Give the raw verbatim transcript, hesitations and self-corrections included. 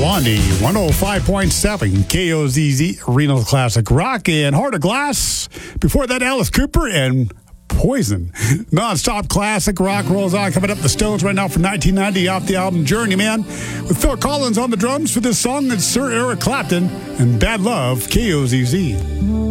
Blondie, one oh five point seven K O Z Z, Reno's Classic Rock, and Heart of Glass. Before that, Alice Cooper and Poison. Non-stop classic rock rolls on. Coming up, the Stones right now from nineteen ninety off the album Journeyman, with Phil Collins on the drums for this song. It's Sir Eric Clapton and Bad Love, K O Z Z.